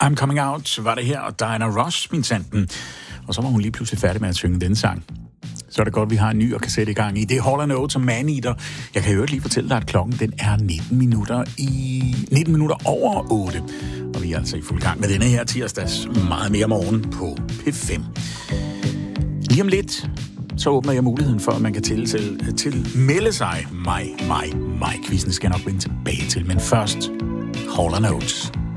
I'm Coming Out var det her, og Diana Ross, min sanden. Og så var hun lige pludselig færdig med at synge den sang. Så er det godt, vi har en ny og kan sætte i gang i. Det er Hall & Oates og Man-Eater. Jeg kan jo lige fortælle dig, at klokken den er 19 minutter over 8. Og vi er altså i fuld gang med denne her tirsdags meget mere morgen på P5. Lige om lidt, så åbner jeg muligheden for, at man kan tilmelde sig mig. Quizzen skal jeg nok vende tilbage til, men først Hall & Oates.